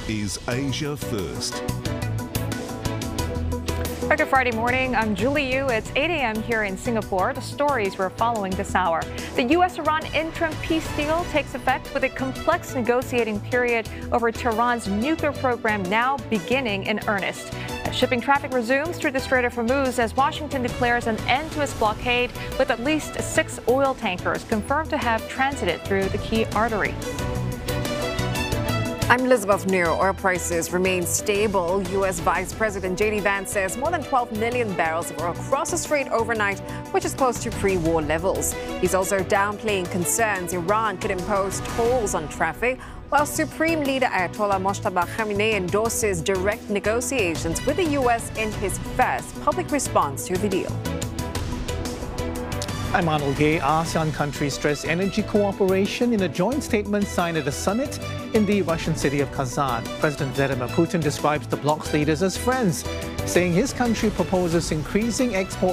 is Asia First. Good Friday morning. I'm Julie Yu. It's 8 a.m. here in Singapore. The stories we're following this hour. The U.S.-Iran interim peace deal takes effect with a complex negotiating period over Tehran's nuclear program now beginning in earnest. Shipping traffic resumes through the Strait of Hormuz as Washington declares an end to its blockade, with at least 6 oil tankers confirmed to have transited through the key artery. I'm Elizabeth New. Oil prices remain stable. U.S. Vice President J.D. Vance says more than 12 million barrels of oil crossed the strait overnight, which is close to pre-war levels. He's also downplaying concerns Iran could impose tolls on traffic, while Supreme Leader Ayatollah Mojtaba Khamenei endorses direct negotiations with the U.S. in his first public response to the deal. I'm Arnold Gay. ASEAN countries stress energy cooperation in a joint statement signed at a summit in the Russian city of Kazan. President Vladimir Putin describes the bloc's leaders as friends, saying his country proposes increasing export